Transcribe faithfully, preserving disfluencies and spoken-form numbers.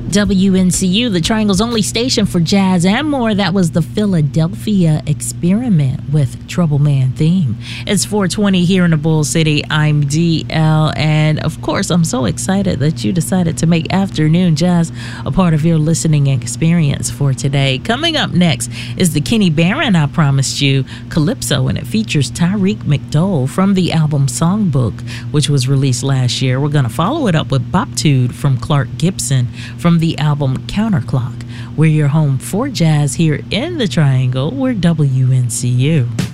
W N C U, the Triangle's only station for jazz and more. That was the Philadelphia Experiment with Trouble Man theme. It's four twenty here in the Bull City. I'm D L, and of course, I'm so excited that you decided to make afternoon jazz a part of your listening experience for today. Coming up next is the Kenny Barron I promised you, Calypso, and it features Tyreek McDowell from the album Songbook, which was released last year. We're going to follow it up with Boptude from Clark Gibson from the album Counterclock. We're your home for jazz here in the Triangle. We're W N C U.